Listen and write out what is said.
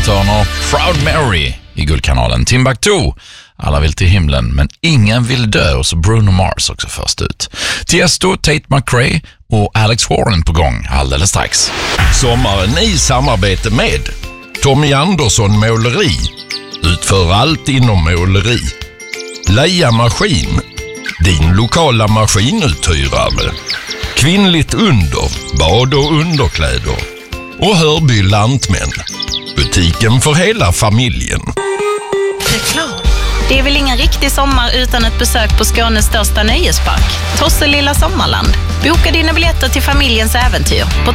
Turner, Proud Mary i Guldkanalen. Timbuktu, alla vill till himlen men ingen vill dö, och så Bruno Mars också först ut. Tiesto, Tate McRae och Alex Warren på gång alldeles strax. Sommaren i samarbete med Tommy Andersson Måleri. Utför allt inom måleri. Leia Maskin, din lokala maskinuthyrare. Kvinnligt under, bad och underkläder. Och Hörby Lantmän, butiken för hela familjen. Reklam. Det är väl ingen riktig sommar utan ett besök på Skånes största nöjespark, Tosselilla Sommarland. Boka dina biljetter till familjens äventyr på